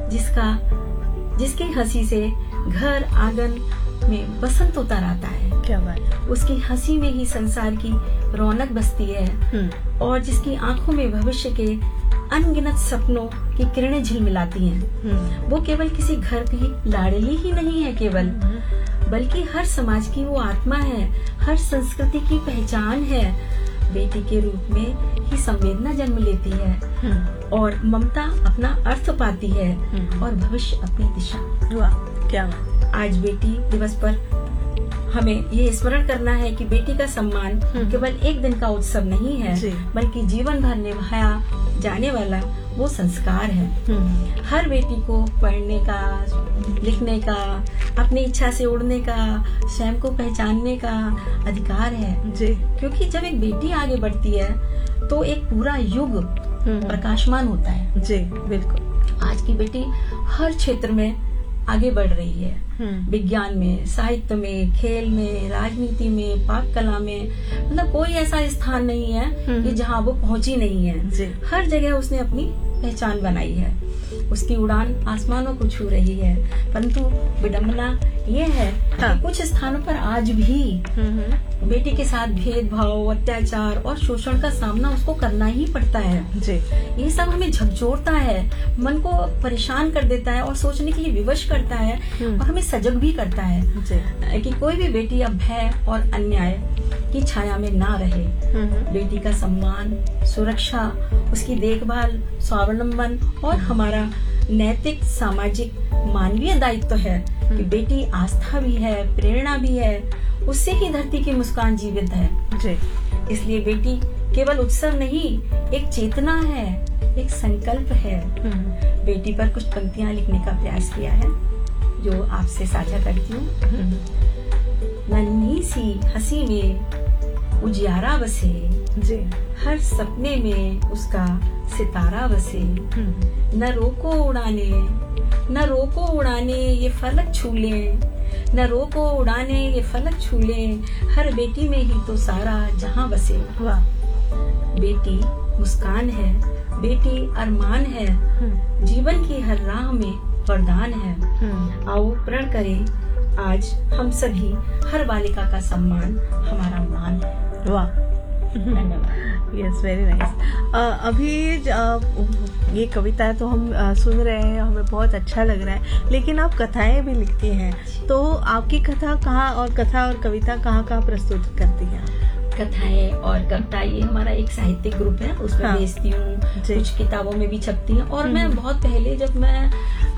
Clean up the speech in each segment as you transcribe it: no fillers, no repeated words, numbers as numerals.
जिसकी हंसी से घर आंगन में बसंत उतर आता है। क्या बात। उसकी हंसी में ही संसार की रौनक बसती है और जिसकी आंखों में भविष्य के अनगिनत सपनों की किरणें झिलमिलाती हैं। वो केवल किसी घर की लाडली ही नहीं है केवल, बल्कि हर समाज की वो आत्मा है, हर संस्कृति की पहचान है। बेटी के रूप में ही संवेदना जन्म लेती है और ममता अपना अर्थ पाती है और भविष्य अपनी दिशा। वाह, क्या बात। आज बेटी दिवस पर हमें ये स्मरण करना है कि बेटी का सम्मान केवल एक दिन का उत्सव नहीं है, बल्कि जीवन भर निभाया जाने वाला वो संस्कार है। हर बेटी को पढ़ने का, लिखने का, अपनी इच्छा से उड़ने का, स्वयं को पहचानने का अधिकार है जी। क्योंकि जब एक बेटी आगे बढ़ती है तो एक पूरा युग प्रकाशमान होता है जी। बिल्कुल। आज की बेटी हर क्षेत्र में आगे बढ़ रही है, विज्ञान में, साहित्य में, खेल में, राजनीति में, पाक कला में, मतलब कोई ऐसा स्थान नहीं है कि जहाँ वो पहुंची नहीं है। हर जगह उसने अपनी पहचान बनाई है। उसकी उड़ान आसमानों को छू रही है, परंतु विडंबना ये है कि कुछ स्थानों पर आज भी बेटी के साथ भेदभाव, अत्याचार और शोषण का सामना उसको करना ही पड़ता है जी। ये सब हमें झकझोरता है, मन को परेशान कर देता है और सोचने के लिए विवश करता है और हमें सजग भी करता है कि कोई भी बेटी अब भय और अन्याय की छाया में ना रहे। बेटी का सम्मान, सुरक्षा, उसकी देखभाल, स्वावलंबन और हमारा नैतिक, सामाजिक, मानवीय दायित्व है कि बेटी आस्था भी है, प्रेरणा भी है, उससे ही धरती की मुस्कान जीवित है जी। इसलिए बेटी केवल उत्सव नहीं, एक चेतना है, एक संकल्प है। बेटी पर कुछ पंक्तियां लिखने का प्रयास किया है जो आपसे साझा करती हूँ। नन्ही सी हंसी में उजियारा बसे जी, हर सपने में उसका सितारा बसे। न रोको उड़ाने ये फलक छूले, न रोको उड़ाने ये फलक छूले, हर बेटी में ही तो सारा जहां बसे। वाह। बेटी मुस्कान है, बेटी अरमान है, जीवन की हर राह में वरदान है। आओ प्रण करें आज हम सभी, हर बालिका का सम्मान हमारा मान है। वाह, यस, वेरी नाइस। अभी ये कविता तो हम सुन रहे हैं, हमें बहुत अच्छा लग रहा है, लेकिन आप कथाएं भी लिखती हैं, तो आपकी कथा और कविता कहाँ प्रस्तुत करती हैं? कथाएं और कविता, ये हमारा एक साहित्यिक ग्रुप है, उसमें बेचती हूँ, कुछ किताबों में भी छपती हैं। और मैं बहुत पहले, जब मैं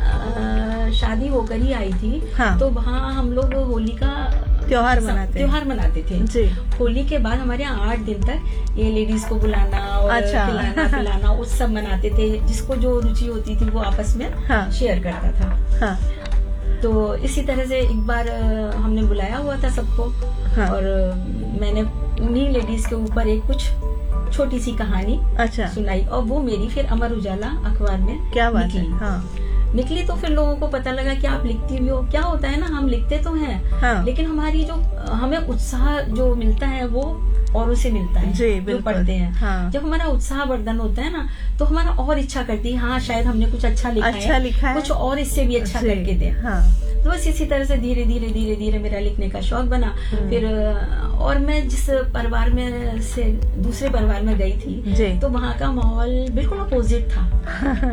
शादी होकर ही आई थी, तो वहाँ हम लोग होली का त्योहार मनाते थे जी। होली के बाद हमारे यहाँ 8 दिन तक ये लेडीज को बुलाना और खिलाना पिलाना उत्सव मनाते थे। जिसको जो रुचि होती थी वो आपस में शेयर करता था। तो इसी तरह से एक बार हमने बुलाया हुआ था सबको और मैंने उन्हीं लेडीज के ऊपर एक कुछ छोटी सी कहानी सुनाई और वो मेरी फिर अमर उजाला अखबार में क्या बात निकली। तो फिर लोगों को पता लगा कि आप लिखती भी हो। क्या होता है ना, हम लिखते तो हैं लेकिन हमारी जो हमें उत्साह जो मिलता है वो और उसे मिलता है जी, जो पढ़ते हैं। जब हमारा उत्साह वर्धन होता है ना, तो हमारा और इच्छा करती है, हाँ शायद हमने कुछ अच्छा लिखा है, कुछ और इससे भी अच्छा करके दे। तो बस इसी तरह से धीरे धीरे मेरा लिखने का शौक बना। फिर और मैं जिस परिवार में से दूसरे परिवार में गई थी, तो वहाँ का माहौल बिल्कुल अपोजिट था।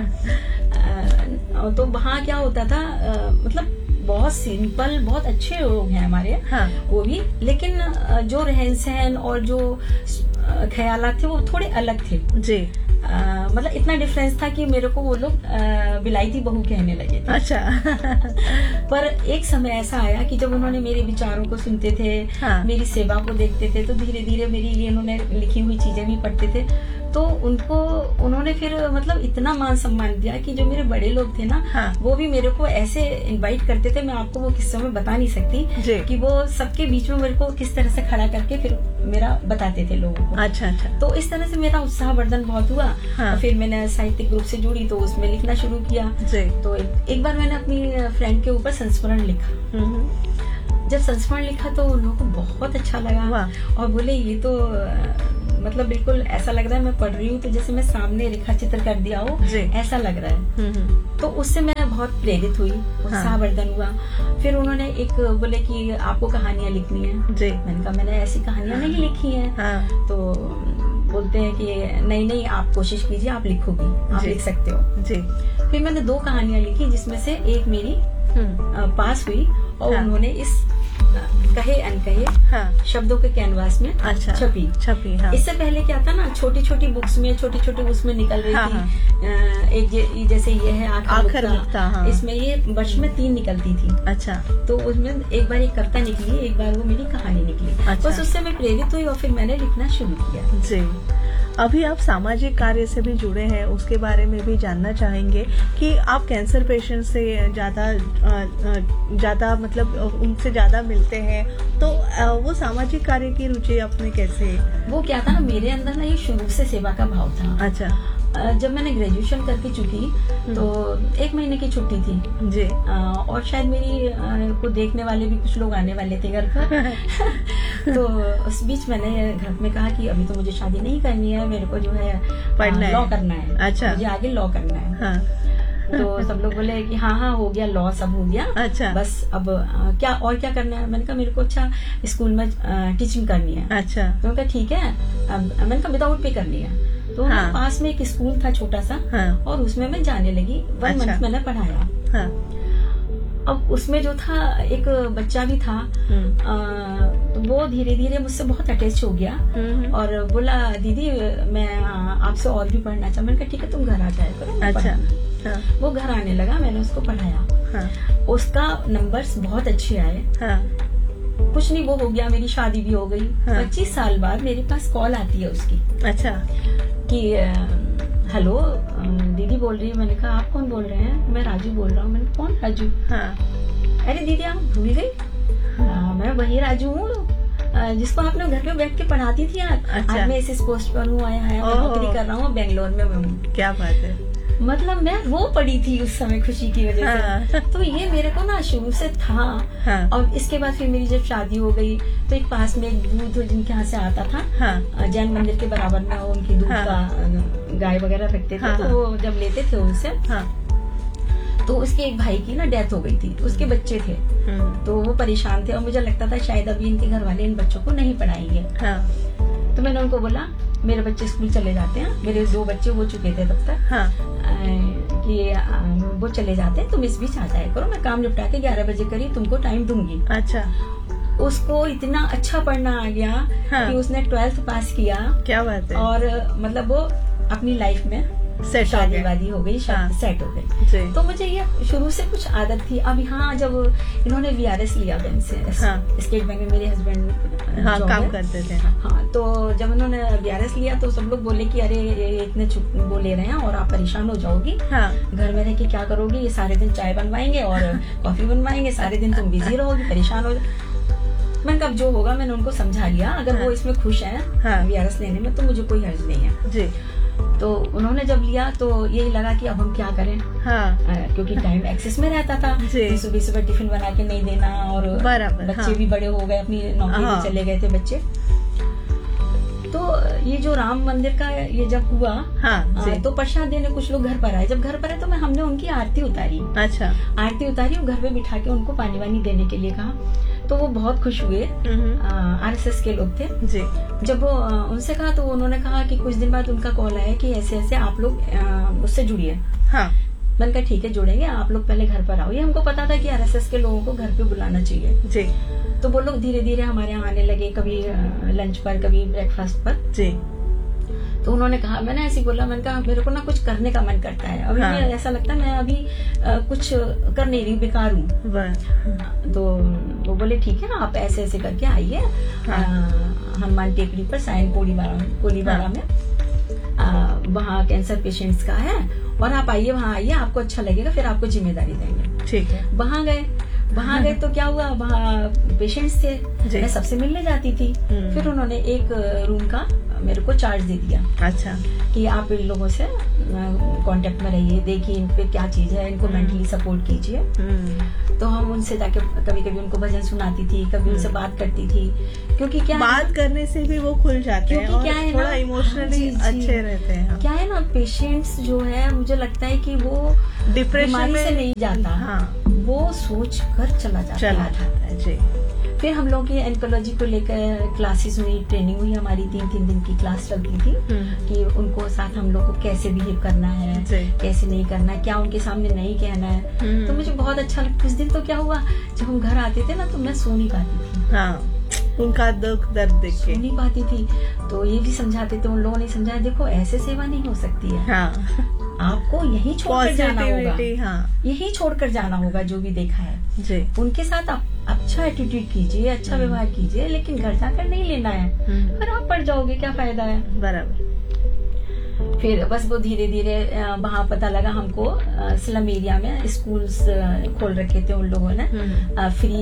तो वहाँ क्या होता था, मतलब बहुत सिंपल, बहुत अच्छे लोग हैं हमारे, वो भी, लेकिन जो रहन सहन और जो ख्यालात थे वो थोड़े अलग थे जी। मतलब इतना डिफरेंस था कि मेरे को वो लोग विलायती बहू कहने लगे थे। अच्छा। पर एक समय ऐसा आया कि जब उन्होंने मेरे विचारों को सुनते थे, मेरी सेवा को देखते थे, तो धीरे धीरे मेरी ये उन्होंने लिखी हुई चीजें भी पढ़ते थे, तो उन्होंने फिर मतलब इतना मान सम्मान दिया कि जो मेरे बड़े लोग थे ना, वो भी मेरे को ऐसे इनवाइट करते थे। मैं आपको वो किस्सों में बता नहीं सकती कि वो सबके बीच में मेरे को किस तरह से खड़ा करके फिर मेरा बताते थे लोगों को। अच्छा। तो इस तरह से मेरा उत्साह वर्धन बहुत हुआ। फिर मैंने साहित्यिक ग्रुप से जुड़ी तो उसमें लिखना शुरू किया। तो एक बार मैंने अपनी फ्रेंड के ऊपर संस्मरण लिखा। जब संस्मरण लिखा तो उन लोगों को बहुत अच्छा लगा और बोले ये तो मतलब बिल्कुल ऐसा लग रहा है मैं पढ़ रही हूँ तो जैसे मैं सामने रेखा चित्र कर दिया हो, ऐसा लग रहा है। तो उससे मैं बहुत प्रेरित हुई, उत्साहवर्धन हुआ। फिर उन्होंने एक बोले कि आपको कहानियां लिखनी है। मैंने कहा मैंने ऐसी कहानियां नहीं लिखी हैं। तो बोलते हैं कि नहीं आप कोशिश कीजिए, आप लिखोगी, आप लिख सकते हो। फिर मैंने 2 कहानियां लिखी जिसमें से एक मेरी पास हुई और उन्होंने इस कहे अनकहे शब्दों के कैनवास में छपी। इससे पहले क्या था ना, छोटी छोटी बुक्स में छोटी उसमें निकल रही थी। एक जैसे ये है आखिर नुक्ता, इसमें ये वर्ष में 3 निकलती थी। अच्छा, तो उसमें एक बार एक कविता निकली, एक बार वो मेरी कहानी निकली। बस उससे मैं प्रेरित हुई और फिर मैंने लिखना शुरू किया। जी, अभी आप सामाजिक कार्य से भी जुड़े हैं, उसके बारे में भी जानना चाहेंगे कि आप कैंसर पेशेंट से ज्यादा मतलब उनसे ज्यादा मिलते हैं, तो वो सामाजिक कार्य की रुचि आपने कैसे? वो क्या था ना, मेरे अंदर ना ये शुरू से सेवा का भाव था। अच्छा, जब मैंने ग्रेजुएशन करके चुकी तो 1 महीने की छुट्टी थी जी, और शायद मेरी को देखने वाले भी कुछ लोग आने वाले थे घर पर। तो उस बीच मैंने घर में कहा कि अभी तो मुझे शादी नहीं करनी है, मेरे को जो है पढ़ना है, लॉ करना है। अच्छा, मुझे आगे लॉ करना है। हाँ। तो सब लोग बोले कि हाँ हो गया, लॉ सब हो गया। अच्छा, बस अब क्या करना है? मैंने कहा मेरे को अच्छा स्कूल में टीचिंग करनी है। अच्छा, तो मैंने कहा ठीक है। मैंने कहा विदाउट पे करनी है। तो पास में एक स्कूल था छोटा सा, और उसमें मैं जाने लगी। 1 मंथ मैंने पढ़ाया। अब उसमें जो था एक बच्चा भी था, तो वो धीरे धीरे मुझसे बहुत अटैच हो गया और बोला दीदी मैं आपसे और भी पढ़ना चाहता। मैंने कहा ठीक है तुम घर आ जाए करो। अच्छा, वो घर आने लगा, मैंने उसको पढ़ाया। उसका नंबर्स बहुत अच्छे आए। कुछ नहीं, वो हो गया, मेरी शादी भी हो गई। 25 साल बाद मेरे पास कॉल आती है उसकी। अच्छा, कि हेलो दीदी बोल रही है। मैंने कहा आप कौन बोल रहे हैं? मैं राजू बोल रहा हूँ। मैंने कौन राजू? अरे दीदी आप भूल गई? मैं वही राजू हूँ जिसको आपने घर पे बैठ के पढ़ाती थी। आज मैं इस पोस्ट पर हूँ, आया नौकरी कर रहा हूँ, बेंगलोर में हूँ। क्या बात है। मतलब मैं रो पड़ी थी उस समय खुशी की वजह से। तो ये मेरे को ना शुरू से था। और इसके बाद फिर मेरी जब शादी हो गई तो एक पास में एक दूध जिनके यहाँ से आता था, जैन मंदिर के बराबर में, उनकी दूध का गाय वगैरह रखते थे। तो वो जब लेते थे उनसे, तो उसके एक भाई की ना डेथ हो गई थी, उसके बच्चे थे। तो वो परेशान थे और मुझे लगता था शायद अभी इनके घर वाले इन बच्चों को नहीं पढ़ाएंगे। तो मैंने उनको बोला मेरे बच्चे स्कूल चले जाते हैं, मेरे 2 बच्चे हो चुके थे तब तक, कि वो चले जाते हैं, तुम इस बीच आ जाए करो, मैं काम निपटा के 11 बजे करीब तुमको टाइम दूंगी। अच्छा, उसको इतना अच्छा पढ़ना आ गया कि उसने 12th पास किया। क्या बात है। और मतलब वो अपनी लाइफ में शादी वादी हो गई, सेट हो गई। तो मुझे ये शुरू से कुछ आदत थी। अब यहाँ जब इन्होंने VRS लिया बैंक से, स्टेट बैंक में मेरे हस्बैंड काम करते थे। हाँ, तो जब उन्होंने VRS लिया तो सब लोग बोले कि अरे ये इतने वो ले रहे हैं और आप परेशान हो जाओगी। घर में रह के क्या करोगी? ये सारे दिन चाय बनवाएंगे और कॉफी बनवाएंगे, सारे दिन तुम बिजी रहोगी, परेशान हो। मैंने कब जो होगा मैंने उनको समझा लिया, अगर वो इसमें खुश है VRS लेने में तो मुझे कोई हर्ज नहीं है जी। तो उन्होंने जब लिया तो यही लगा कि अब हम क्या करें। क्योंकि टाइम एक्सेस में रहता था, सुबह टिफिन बना के नहीं देना, और बच्चे भी बड़े हो गए, अपनी नौकरी में चले गए थे बच्चे। तो ये जो राम मंदिर का ये जब हुआ तो प्रसाद देने कुछ लोग घर पर आए। जब घर पर आए तो हमने उनकी आरती उतारी। अच्छा, आरती उतारी और घर पे बिठा के उनको पानी वानी देने के लिए कहा। तो वो बहुत खुश हुए। RSS के लोग थे जी। जब वो उनसे कहा तो उन्होंने कहा कि कुछ दिन बाद उनका कॉल आया कि ऐसे ऐसे आप लोग उससे जुड़िए। मैंने कहा ठीक है जुड़ेंगे, आप लोग पहले घर पर आओ। ये हमको पता था कि RSS के लोगों को घर पे बुलाना चाहिए जी। तो वो लोग धीरे धीरे हमारे यहाँ आने लगे, कभी लंच पर, कभी ब्रेकफास्ट पर जी। तो उन्होंने कहा, मैंने ऐसे बोला, मैंने कहा मेरे को ना कुछ करने का मन करता है अभी। ऐसा लगता है मैं अभी कुछ कर नहीं रही, बेकार हूँ। तो वो बोले ठीक है आप ऐसे ऐसे करके आइए हनुमान टेकड़ी पर, साइन कोलीबाड़ा में वहाँ कैंसर पेशेंट्स का है, और आप आइए, वहाँ आइए, आपको अच्छा लगेगा, फिर आपको जिम्मेदारी देंगे। ठीक है। वहाँ गए, वहाँ गए तो क्या हुआ, वहाँ पेशेंट्स थे, जी। मैं सबसे मिलने जाती थी। फिर उन्होंने एक रूम का मेरे को चार्ज दे दिया। अच्छा। कि आप इन लोगों से कांटेक्ट में रहिए, देखिए इन पे क्या चीज है, इनको मेंटली सपोर्ट कीजिए। तो हम उनसे जाके कभी कभी उनको भजन सुनाती थी, कभी उनसे बात करती थी, क्योंकि क्या बात करने से भी वो खुल जाते हैं और क्या है थोड़ा ना, इमोशनली अच्छे रहते हैं। क्या है ना, पेशेंट्स जो है मुझे लगता है कि वो डिप्रेशन में से नहीं जाता। हाँ, वो सोच कर चला जाता है जी। फिर हम लोग की एंकोलॉजी को लेकर क्लासेस हुई, ट्रेनिंग हुई हमारी, 3-3 दिन की क्लास चलती थी कि उनको साथ हम लोग को कैसे बिहेव करना है, कैसे नहीं करना है, क्या उनके सामने नहीं कहना है। तो मुझे बहुत अच्छा लगता। कुछ दिन तो क्या हुआ, जब हम घर आते थे ना तो मैं सो नहीं पाती थी। हाँ, उनका दुख दर्द देख के सो नहीं पाती थी। तो ये भी समझाते थे, उन लोगों ने समझाया, देखो ऐसे सेवा नहीं हो सकती है। हाँ, आपको यही छोड़कर जाना होगा। हाँ, यही छोड़कर जाना होगा जो भी देखा है जी। उनके साथ आप अच्छा एटीट्यूड कीजिए, अच्छा व्यवहार कीजिए, लेकिन घर जाकर नहीं लेना है। फिर आप पड़ जाओगे, क्या फायदा है। बराबर। फिर बस वो धीरे धीरे वहाँ पता लगा हमको, स्लम एरिया में स्कूल्स खोल रखे थे उन लोगों ने, फ्री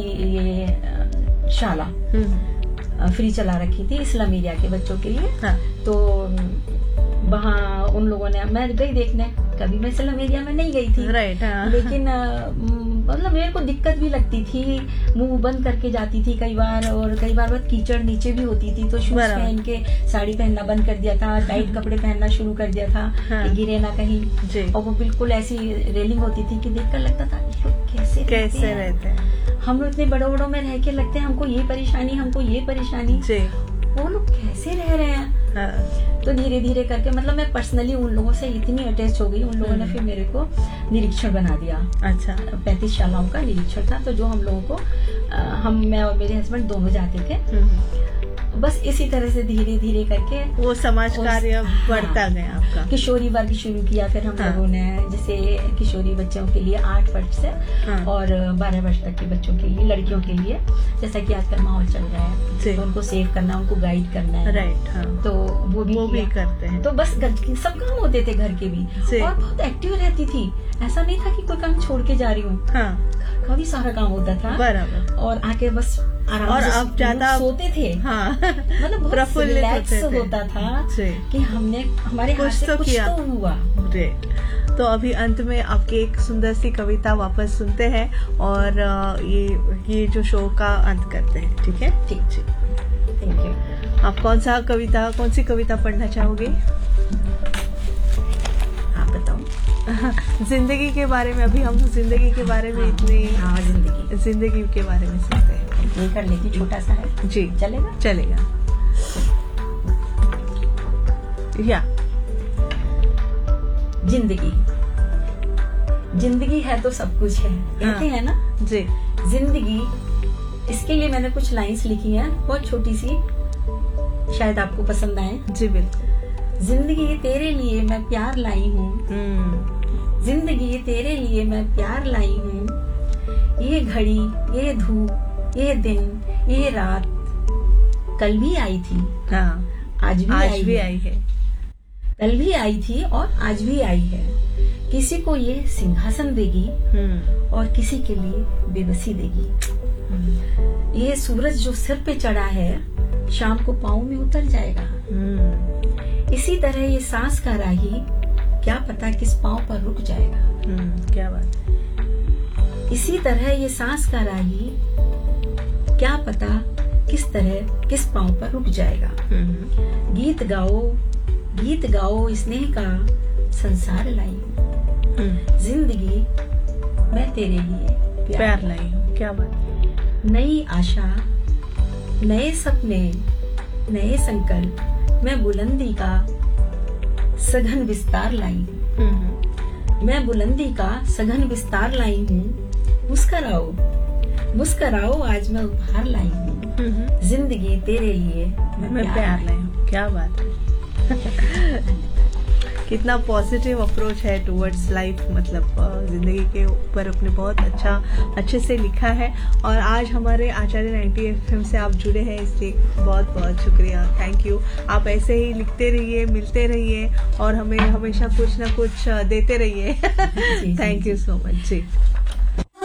ये शाला फ्री चला रखी थी स्लम एरिया के बच्चों के लिए। हाँ। तो वहाँ उन लोगों ने, मैं गई देखने, कभी मैं स्लम एरिया में नहीं गई थी। राइट। हाँ। लेकिन मतलब मेरे को दिक्कत भी लगती थी, मुंह बंद करके जाती थी कई बार, और कई बार बहुत कीचड़ नीचे भी होती थी, तो शूज पहन के साड़ी पहनना बंद कर दिया था, टाइट कपड़े पहनना शुरू कर दिया था। हाँ। गिरे ना कहीं। और वो बिल्कुल ऐसी रेलिंग होती थी कि देखकर लगता था कैसे रहते हैं। हम लोग इतने बड़ों बड़ों में रह के लगते हैं हमको ये परेशानी, हमको ये परेशानी, वो लोग कैसे रह रहे हैं। हाँ। तो धीरे धीरे करके मतलब मैं पर्सनली उन लोगों से इतनी अटैच हो गई, उन लोगों ने फिर मेरे को निरीक्षण बना दिया। अच्छा। 35 शालाओं का निरीक्षण था, तो जो हम लोगों को मैं और मेरे हस्बैंड दोनों जाते थे। बस इसी तरह से धीरे धीरे करके वो समाज कार्य बढ़ता गया आपका। किशोरी वर्ग शुरू किया फिर हम लोगों ने, जैसे किशोरी बच्चों के लिए 8 वर्ष से और 12 वर्ष तक के बच्चों के लिए, लड़कियों के लिए, जैसा कि आजकल माहौल चल रहा है, तो उनको सेव करना, उनको गाइड करना है। राइट। हाँ। तो वो भी करते हैं। तो बस सब काम होते थे घर के भी, और बहुत एक्टिव रहती थी। ऐसा नहीं था कि कोई काम छोड़ के जा रही हूँ। घर का भी सारा काम होता था। बराबर। और आके बस आराम और से आप ज्यादा सोते थे। हाँ। मतलब बहुत रिलैक्स होता था कि हमने हमारे हाथ से कुछ तो हुआ। तो अभी अंत में आपकी एक सुंदर सी कविता वापस सुनते हैं और ये जो शो का अंत करते हैं। ठीक है? ठीक। Thank you. आप कौन सी कविता पढ़ना चाहोगे? आप बताओ। जिंदगी के बारे में। अभी हम जिंदगी के बारे में जिंदगी के बारे में सुनते हैं। ये कर लेती, छोटा सा है जी। चलेगा। या जिंदगी है तो सब कुछ है, कहते हैं ना जी। जिंदगी, इसके लिए मैंने कुछ लाइंस लिखी हैं, बहुत छोटी सी, शायद आपको पसंद आए। जी बिल्कुल। जिंदगी तेरे लिए मैं प्यार लाई हूँ, जिंदगी तेरे लिए मैं प्यार लाई हूँ, ये घड़ी, ये धूप, ये दिन, ये रात कल भी आई थी। हाँ। आज भी आई है। कल भी आई थी और आज भी आई है। किसी को ये सिंहासन देगी और किसी के लिए बेबसी देगी। ये सूरज जो सिर पे चढ़ा है शाम को पाँव में उतर जाएगा। इसी तरह ये सांस का राही क्या पता किस पाँव पर रुक जाएगा। क्या बात। इसी तरह ये सांस का राही क्या पता किस पाँव पर रुक जाएगा। गीत गाओ स्नेह का संसार लाई हूँ, जिंदगी मैं तेरे लिए प्यार लाई हूँ। क्या बात। नई आशा, नए सपने, नए संकल्प, मैं बुलंदी का सघन विस्तार लाई हूँ। मैं बुलंदी का सघन विस्तार लाई हूँ। मुस्कराओ आज मैं उपहार लाई हूँ। जिंदगी तेरे लिए मैं प्यार लाई हूँ। क्या बात है। कितना पॉजिटिव अप्रोच है टुवर्ड्स लाइफ, मतलब जिंदगी के ऊपर अपने बहुत अच्छे से लिखा है। और आज हमारे आचार्य 90 FM से आप जुड़े हैं, इसलिए बहुत बहुत शुक्रिया। Thank you. आप ऐसे ही लिखते रहिए, मिलते रहिए और हमें हमेशा कुछ ना कुछ देते रहिए। Thank you so much ji.